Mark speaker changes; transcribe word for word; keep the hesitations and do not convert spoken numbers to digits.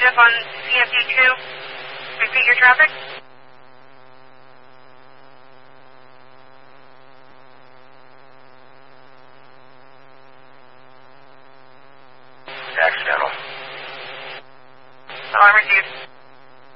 Speaker 1: up on C F D two. Repeat your traffic.
Speaker 2: Accidental.
Speaker 1: Alarm received.